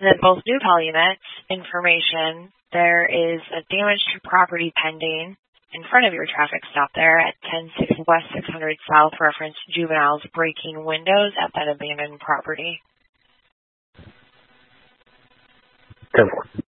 And then both new Palumets information, there is a damage to property pending in front of your traffic stop there at 106 West 600 South, reference juveniles breaking windows at that abandoned property. 10-4.